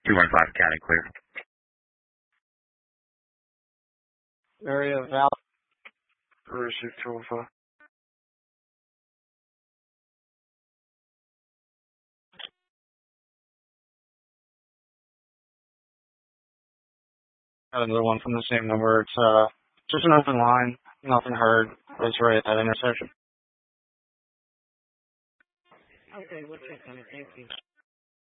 215 County clear. Area Val. Receive 215. Got another one from the same number. It's just an open line. Nothing heard. It's right at that intersection. Okay, what's your comment? Thank you.